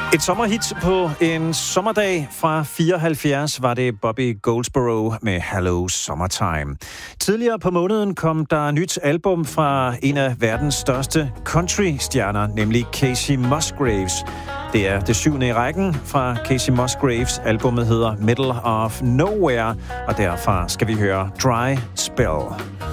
Et sommerhit på en sommerdag fra 74 var det Bobby Goldsboro med Hello Summertime. Tidligere på måneden kom der nyt album fra en af verdens største country-stjerner, nemlig Kacey Musgraves. Det er det 7. i rækken fra Kacey Musgraves. Albumet hedder Middle of Nowhere, og derfra skal vi høre Dry Spell.